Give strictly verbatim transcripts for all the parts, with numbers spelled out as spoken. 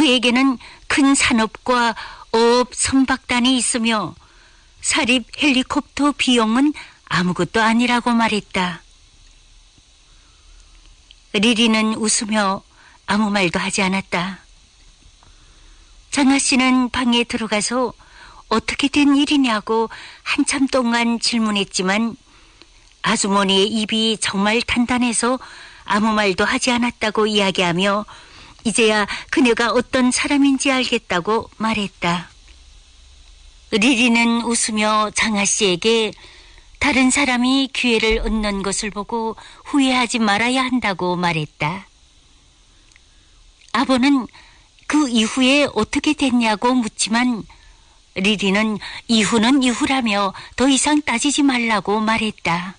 그에게는 큰 산업과 어업 선박단이 있으며 사립 헬리콥터 비용은 아무것도 아니라고 말했다. 리리는 웃으며 아무 말도 하지 않았다. 장하 씨는 방에 들어가서 어떻게 된 일이냐고 한참 동안 질문했지만 아주머니의 입이 정말 단단해서 아무 말도 하지 않았다고 이야기하며 이제야 그녀가 어떤 사람인지 알겠다고 말했다. 리리는 웃으며 장하 씨에게 다른 사람이 기회를 얻는 것을 보고 후회하지 말아야 한다고 말했다. 아버는 그 이후에 어떻게 됐냐고 묻지만 리리는 이후는 이후라며 더 이상 따지지 말라고 말했다.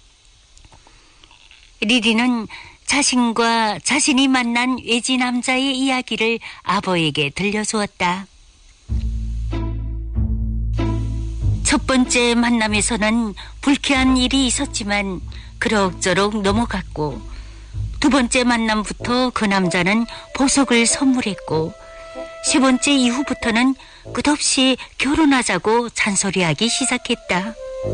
리리는 자신과 자신이 만난 외지 남자의 이야기를 아버에게 들려주었다. 첫 번째 만남에서는 불쾌한 일이 있었지만 그럭저럭 넘어갔고 두 번째 만남부터 그 남자는 보석을 선물했고 세 번째 이후부터는 끝없이 결혼하자고 잔소리하기 시작했다.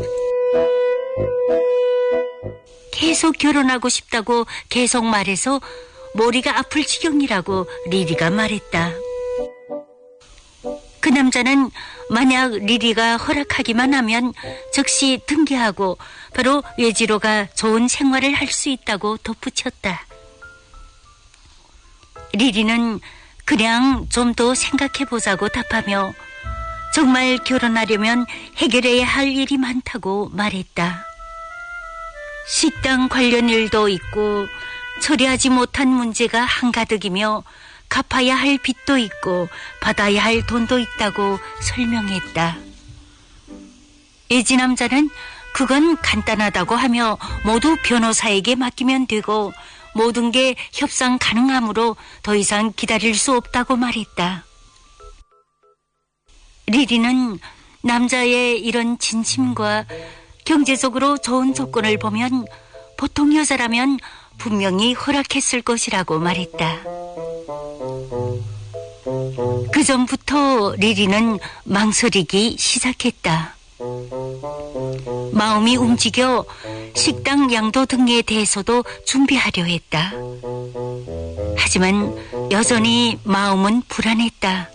계속 결혼하고 싶다고 계속 말해서 머리가 아플 지경이라고 리리가 말했다. 그 남자는 만약 리리가 허락하기만 하면 즉시 등기하고 바로 외지로 가 좋은 생활을 할 수 있다고 덧붙였다. 리리는 그냥 좀 더 생각해보자고 답하며 정말 결혼하려면 해결해야 할 일이 많다고 말했다. 식당 관련 일도 있고 처리하지 못한 문제가 한가득이며 갚아야 할 빚도 있고 받아야 할 돈도 있다고 설명했다. 외지 남자는 그건 간단하다고 하며 모두 변호사에게 맡기면 되고 모든 게 협상 가능하므로 더 이상 기다릴 수 없다고 말했다. 리리는 남자의 이런 진심과 경제적으로 좋은 조건을 보면 보통 여자라면 분명히 허락했을 것이라고 말했다. 그 전부터 리리는 망설이기 시작했다. 마음이 움직여 식당 양도 등에 대해서도 준비하려 했다. 하지만 여전히 마음은 불안했다.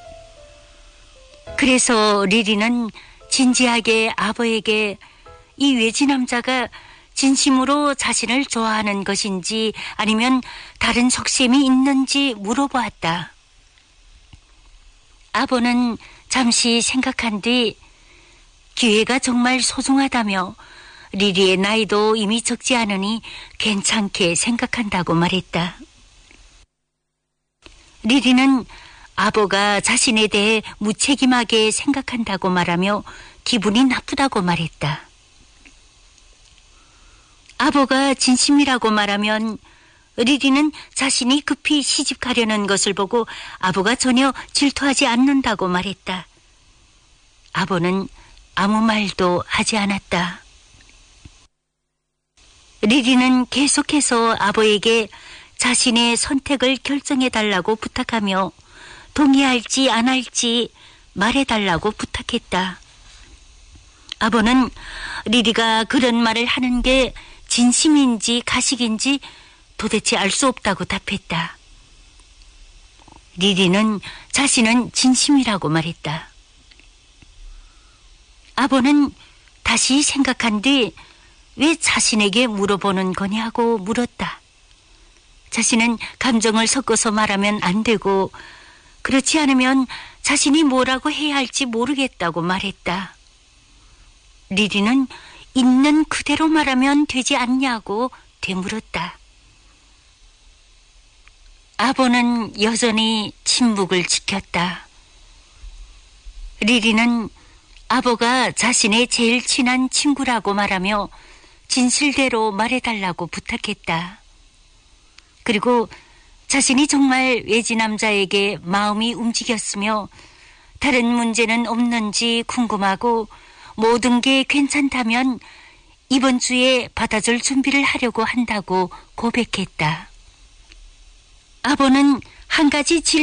그래서 리리는 진지하게 아버에게 이 외지 남자가 진심으로 자신을 좋아하는 것인지 아니면 다른 속셈이 있는지 물어보았다. 아버는 잠시 생각한 뒤 기회가 정말 소중하다며 리리의 나이도 이미 적지 않으니 괜찮게 생각한다고 말했다. 리리는 아버가 자신에 대해 무책임하게 생각한다고 말하며 기분이 나쁘다고 말했다. 아버가 진심이라고 말하면 리리는 자신이 급히 시집 가려는 것을 보고 아버가 전혀 질투하지 않는다고 말했다. 아버는 아무 말도 하지 않았다. 리리는 계속해서 아버에게 자신의 선택을 결정해달라고 부탁하며 동의할지 안 할지 말해달라고 부탁했다. 아버는 리리가 그런 말을 하는 게 진심인지 가식인지 도대체 알 수 없다고 답했다. 리리는 자신은 진심이라고 말했다. 아버는 다시 생각한 뒤 왜 자신에게 물어보는 거냐고 물었다. 자신은 감정을 섞어서 말하면 안 되고 그렇지 않으면 자신이 뭐라고 해야 할지 모르겠다고 말했다. 리리는 있는 그대로 말하면 되지 않냐고 되물었다. 아버는 여전히 침묵을 지켰다. 리리는 아버가 자신의 제일 친한 친구라고 말하며 진실대로 말해달라고 부탁했다. 그리고 자신이 정말 외지 남자에게 마음이 움직였으며 다른 문제는 없는지 궁금하고 모든 게 괜찮다면 이번 주에 받아줄 준비를 하려고 한다고 고백했다. 아버는 한 가지 질